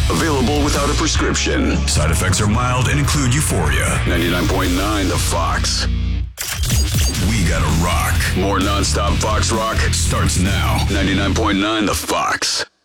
Available without a prescription. Side effects are mild and include euphoria. 99.9 The Fox. We gotta rock. More non-stop Fox rock starts now. 99.9 The Fox.